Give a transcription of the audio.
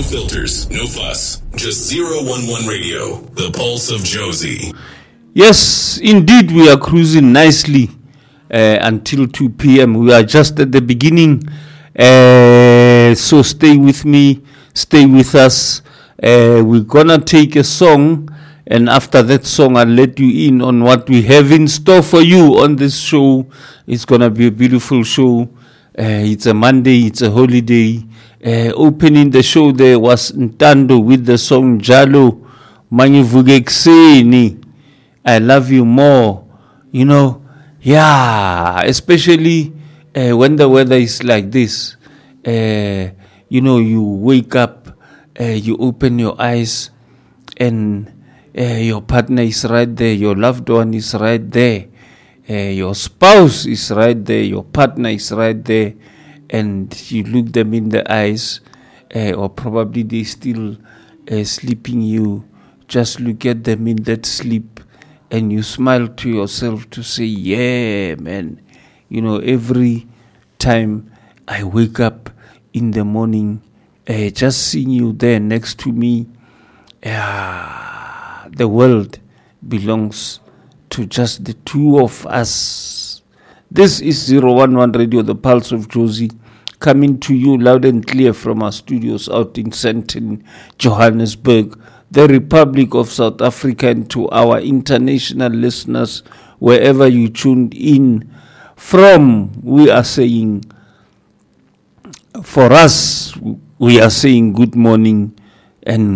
No filters, no fuss. Just 011 Radio, the pulse of Josie. Yes, indeed, we are cruising nicely until 2 p.m. We are just at the beginning. So stay with me, stay with us. We're going to take a song, and after that song, I'll let you in on what we have in store for you on this show. It's going to be a beautiful show. It's a Monday, it's a holiday. Opening the show there was Ntando with the song Jalo Manyivugekseni. I love you more, especially when the weather is like this. You wake up, you open your eyes, and your partner is right there, your loved one is right there, your spouse is right there, your partner is right there, and you look them in the eyes, or probably they still sleeping. You just look at them in that sleep, and you smile to yourself to say, yeah, man. Every time I wake up in the morning, just seeing you there next to me, the world belongs to just the two of us. This is 011 Radio, the pulse of Josie, coming to you loud and clear from our studios out in Sandton, Johannesburg, the Republic of South Africa, and to our international listeners, wherever you tuned in from. We are saying, for us, we are saying good morning and